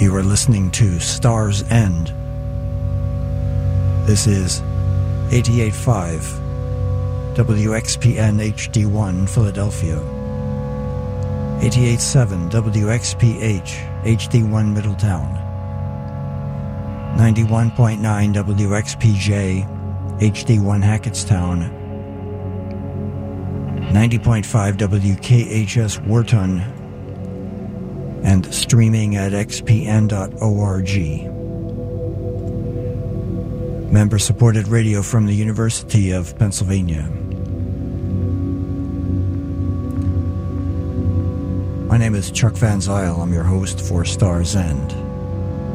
You are listening to Star's End. This is 88.5 WXPN HD1 Philadelphia, 88.7 WXPH HD1 Middletown, 91.9 WXPJ HD1 Hackettstown, 90.5 WKHS Wharton, and streaming at xpn.org. Member-supported radio from the University of Pennsylvania. My name is Chuck Van Zyl. I'm your host for Star's End.